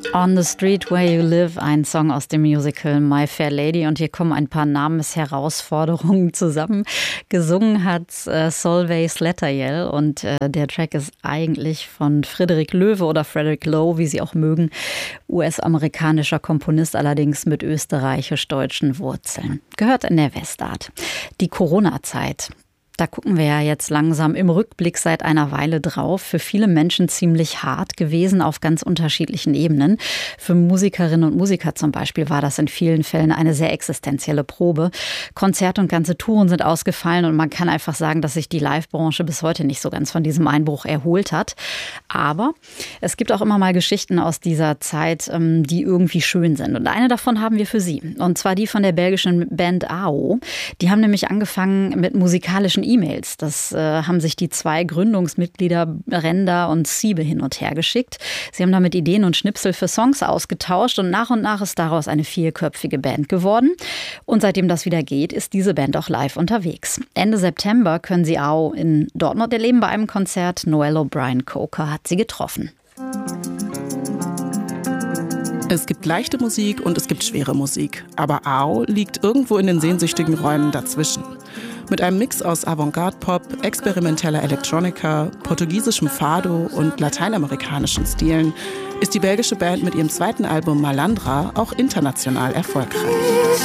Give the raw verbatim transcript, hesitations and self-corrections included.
On the Street Where You Live, ein Song aus dem Musical My Fair Lady. Und hier kommen ein paar Namensherausforderungen zusammen. Gesungen hat äh, Solveig Slatteryell und äh, der Track ist eigentlich von Frederick Loewe oder Frederick Lowe, wie Sie auch mögen. U S-amerikanischer Komponist, allerdings mit österreichisch-deutschen Wurzeln. Gehört in der Westart. Die Corona-Zeit. Da gucken wir ja jetzt langsam im Rückblick seit einer Weile drauf. Für viele Menschen ziemlich hart gewesen auf ganz unterschiedlichen Ebenen. Für Musikerinnen und Musiker zum Beispiel war das in vielen Fällen eine sehr existenzielle Probe. Konzerte und ganze Touren sind ausgefallen und man kann einfach sagen, dass sich die Live-Branche bis heute nicht so ganz von diesem Einbruch erholt hat. Aber es gibt auch immer mal Geschichten aus dieser Zeit, die irgendwie schön sind. Und eine davon haben wir für Sie. Und zwar die von der belgischen Band A O. Die haben nämlich angefangen mit musikalischen E-Mails. Das äh, haben sich die zwei Gründungsmitglieder Renda und Siebe hin und her geschickt. Sie haben damit Ideen und Schnipsel für Songs ausgetauscht und nach und nach ist daraus eine vierköpfige Band geworden. Und seitdem das wieder geht, ist diese Band auch live unterwegs. Ende September können Sie A O in Dortmund erleben bei einem Konzert. Noel O'Brien Coker hat sie getroffen. Es gibt leichte Musik und es gibt schwere Musik. Aber A O liegt irgendwo in den sehnsüchtigen Räumen dazwischen. Mit einem Mix aus Avantgarde-Pop, experimenteller Electronica, portugiesischem Fado und lateinamerikanischen Stilen ist die belgische Band mit ihrem zweiten Album Malandra auch international erfolgreich.